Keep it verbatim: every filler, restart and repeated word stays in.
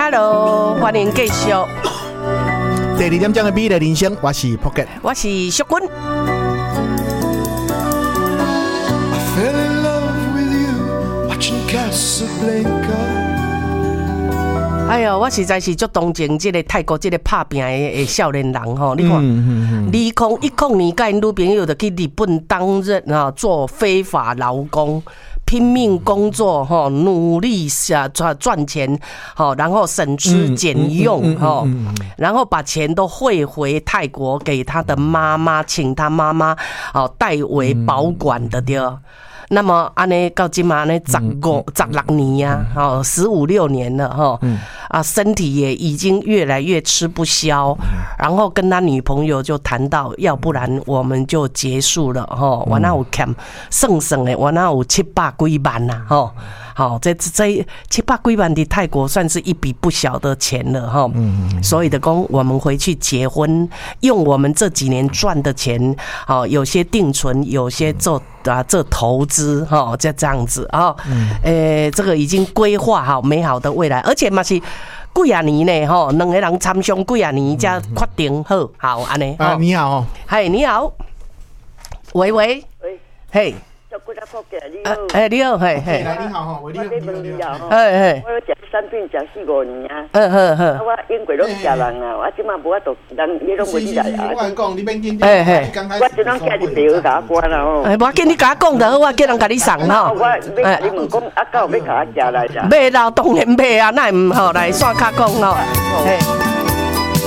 Hello， 欢迎继续。 第二点钟的美丽人生，我是 Pocket， 我是淑君。哎呦，我实在是足同情这个泰国这个拍拼的的少年人吼，你看，二零一零年甲因女朋友就去日本担任啊做非法劳工。拼命工作哈，努力下赚赚钱，好，然后省吃俭用哈，然后把钱都汇回泰国给他的妈妈，请他妈妈哦代为保管的对。那么安尼到今嘛呢，十五、十六年呀，哦，十五六年了哈，啊，身体也已经越来越吃不消，然后跟他女朋友就谈到，要不然我们就结束了哈。我那有欠算算的，我那有七百几万呐哈。好，这这七百几万的泰国算是一笔不小的钱了哈。嗯，所以的讲，我们回去结婚，用我们这几年赚的钱，好，有些定存，有些做啊做投资哈，就这样子啊。嗯，诶，这个已经规划好美好的未来，而且嘛是几啊年呢哈，两个人参详几啊年才决定好，好安尼。 啊，你好， 嗨，你好，喂喂， 喂， 嘿。 你好， 哎，你好，嘿，嘿， 来，你好哈，我你好，你好， 嘿，嘿，我食产品食四五年啊， 嗯嗯嗯， 我英国拢食人啊，我即马无法度，人伊拢袂入来啊。 我讲你免紧张， 哎我即摆寄日票甲我关啦吼。 哎，我跟你甲我讲就好，我叫人甲你送吼。 我要甲你问讲，啊，到要甲我食来着？ 买啦，当然买啊，那唔好来刷卡讲吼。嘿。